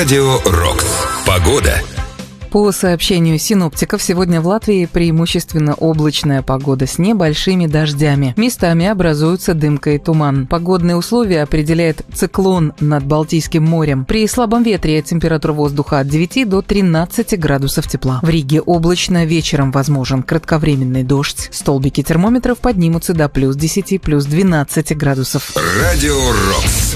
Радио «Рокс». Погода. По сообщению синоптиков, сегодня в Латвии преимущественно облачная погода с небольшими дождями. Местами образуется дымка и туман. Погодные условия определяет циклон над Балтийским морем. При слабом ветре температура воздуха от 9 до 13 градусов тепла. В Риге облачно, вечером возможен кратковременный дождь. Столбики термометров поднимутся до плюс 10, плюс 12 градусов. Радио «Рокс».